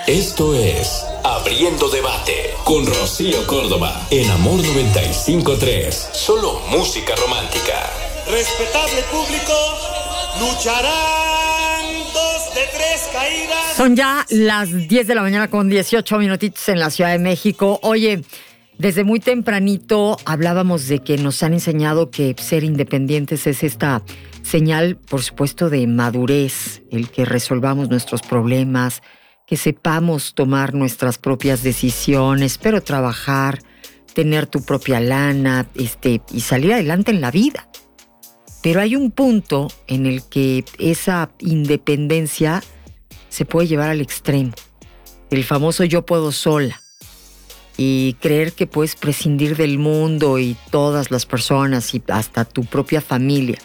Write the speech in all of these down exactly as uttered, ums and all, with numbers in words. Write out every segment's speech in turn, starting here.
Esto es Abriendo Debate con Rocío Córdoba en Amor noventa y cinco punto tres. Solo música romántica. Respetable público, lucharán dos de tres caídas. Son ya las diez de la mañana con dieciocho minutitos en la Ciudad de México. Oye, desde muy tempranito hablábamos de que nos han enseñado que ser independientes es esta señal, por supuesto, de madurez, el que resolvamos nuestros problemas, que sepamos tomar nuestras propias decisiones, pero trabajar, tener tu propia lana, este, y salir adelante en la vida. Pero hay un punto en el que esa independencia se puede llevar al extremo. El famoso yo puedo sola. Y creer que puedes prescindir del mundo y todas las personas y hasta tu propia familia.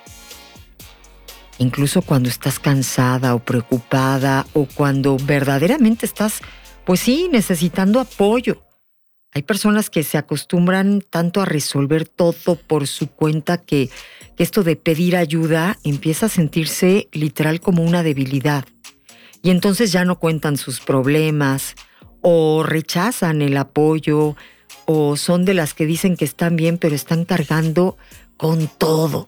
Incluso cuando estás cansada o preocupada o cuando verdaderamente estás, pues sí, necesitando apoyo. Hay personas que se acostumbran tanto a resolver todo por su cuenta que, que esto de pedir ayuda empieza a sentirse literal como una debilidad. Y entonces ya no cuentan sus problemas o rechazan el apoyo o son de las que dicen que están bien pero están cargando con todo.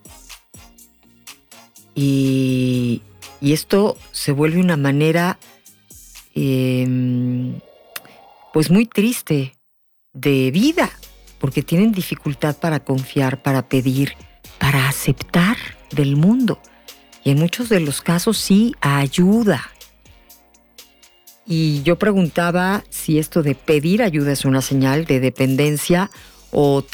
Y, y esto se vuelve una manera eh, pues muy triste de vida, porque tienen dificultad para confiar, para pedir, para aceptar del mundo. Y en muchos de los casos sí ayuda. Y yo preguntaba si esto de pedir ayuda es una señal de dependencia o